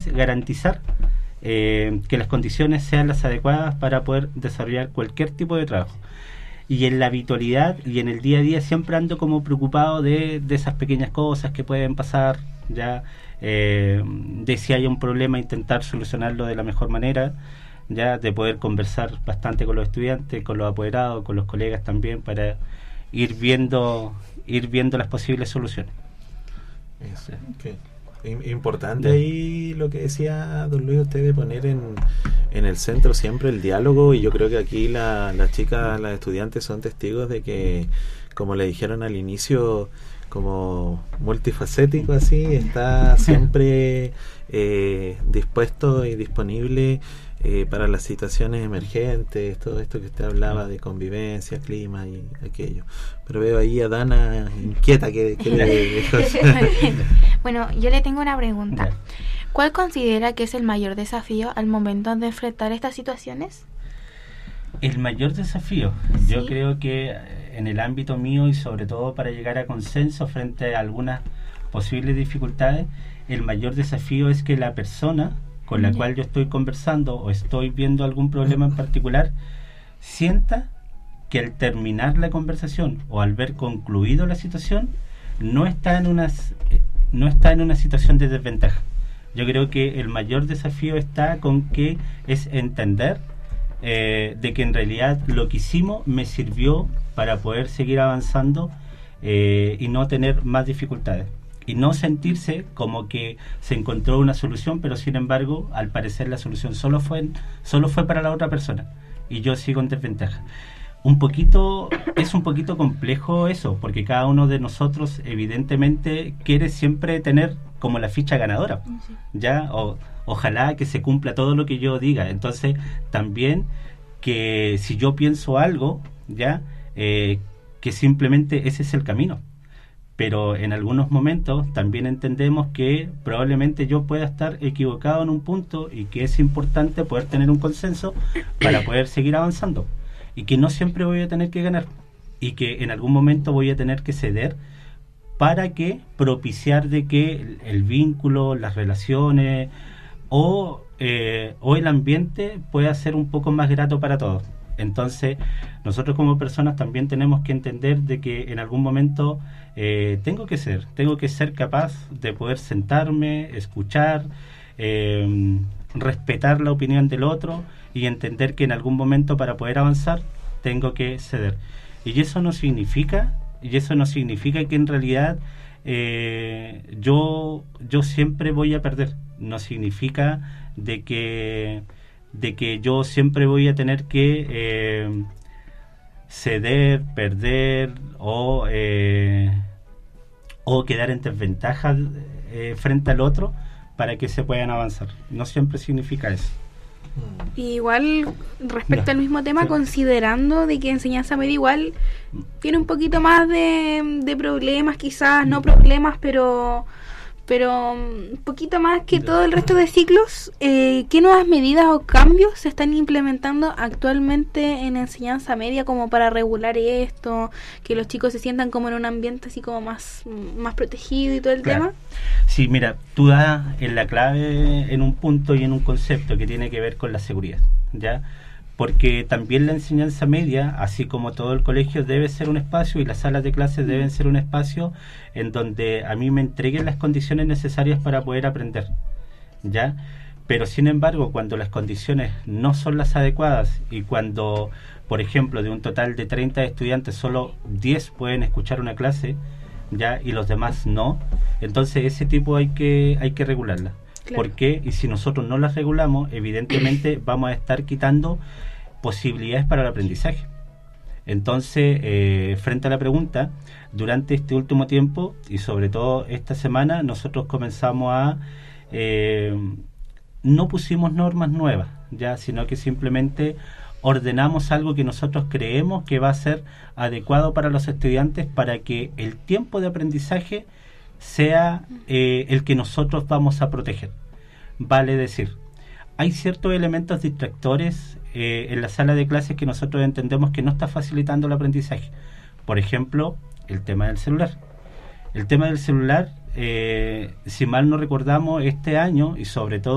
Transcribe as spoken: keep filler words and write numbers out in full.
es garantizar eh, que las condiciones sean las adecuadas para poder desarrollar cualquier tipo de trabajo. Y en la habitualidad y en el día a día siempre ando como preocupado de, de esas pequeñas cosas que pueden pasar, ya eh, de si hay un problema intentar solucionarlo de la mejor manera, ya de poder conversar bastante con los estudiantes, con los apoderados, con los colegas también, para ir viendo ir viendo las posibles soluciones. Eso, okay. Importante ahí lo que decía don Luis, usted de poner en, en el centro siempre el diálogo, y yo creo que aquí la, las chicas, las estudiantes son testigos de que, como le dijeron al inicio, como multifacético así, está siempre eh, dispuesto y disponible eh, para las situaciones emergentes, todo esto que usted hablaba de convivencia, clima y aquello. Pero veo ahí a Dana inquieta que, que le... Bueno, yo le tengo una pregunta. ¿Cuál considera que es el mayor desafío al momento de enfrentar estas situaciones? El mayor desafío, ¿sí? Yo creo que en el ámbito mío, y sobre todo para llegar a consenso frente a algunas posibles dificultades, el mayor desafío es que la persona con la cual yo estoy conversando o estoy viendo algún problema en particular sienta que al terminar la conversación o al ver concluido la situación no está en una, no está en una situación de desventaja. Yo creo que el mayor desafío está con que es entender eh, de que en realidad lo que hicimos me sirvió para poder seguir avanzando eh, y no tener más dificultades. Y no sentirse como que se encontró una solución, pero sin embargo, al parecer la solución solo fue, solo fue para la otra persona y yo sigo en desventaja. Un poquito, es un poquito complejo eso, porque cada uno de nosotros evidentemente quiere siempre tener como la ficha ganadora, sí. ya o, ojalá que se cumpla todo lo que yo diga. Entonces también que si yo pienso algo, ya eh, que simplemente ese es el camino. Pero en algunos momentos también entendemos que probablemente yo pueda estar equivocado en un punto y que es importante poder tener un consenso para poder seguir avanzando, y que no siempre voy a tener que ganar, y que en algún momento voy a tener que ceder para que propiciar de que el, el vínculo, las relaciones o, eh, o el ambiente pueda ser un poco más grato para todos. Entonces, nosotros como personas también tenemos que entender de que en algún momento eh, tengo que ser, tengo que ser capaz de poder sentarme, escuchar, eh, respetar la opinión del otro y entender que en algún momento para poder avanzar tengo que ceder. Y eso no significa, y eso no significa que en realidad eh, yo, yo siempre voy a perder. No significa de que de que yo siempre voy a tener que eh, ceder, perder o eh, o quedar en desventaja eh, frente al otro para que se puedan avanzar. No siempre significa eso. Igual, respecto no. al mismo tema, sí. considerando de que enseñanza media igual tiene un poquito más de, de problemas, quizás, no problemas, pero pero un poquito más que todo el resto de ciclos, eh, ¿qué nuevas medidas o cambios se están implementando actualmente en enseñanza media como para regular esto, que los chicos se sientan como en un ambiente así como más, más protegido y todo el claro. tema? Sí, mira, tú das en la clave en un punto y en un concepto que tiene que ver con la seguridad, ¿ya? Porque también la enseñanza media, así como todo el colegio, debe ser un espacio, y las salas de clases deben ser un espacio en donde a mí me entreguen las condiciones necesarias para poder aprender, ¿ya? Pero sin embargo, cuando las condiciones no son las adecuadas y cuando, por ejemplo, de un total de treinta estudiantes, solo diez pueden escuchar una clase, ¿ya? Y los demás no, entonces ese tipo hay que, hay que regularla. Claro. ¿Por qué? Y si nosotros no las regulamos, evidentemente vamos a estar quitando posibilidades para el aprendizaje. Entonces, eh, frente a la pregunta, durante este último tiempo y sobre todo esta semana, nosotros comenzamos a eh, no pusimos normas nuevas, ya, sino que simplemente ordenamos algo que nosotros creemos que va a ser adecuado para los estudiantes para que el tiempo de aprendizaje sea eh, el que nosotros vamos a proteger. Vale decir, hay ciertos elementos distractores eh, en la sala de clases que nosotros entendemos que no está facilitando el aprendizaje. Por ejemplo, el tema del celular. El tema del celular, eh, si mal no recordamos, este año, y sobre todo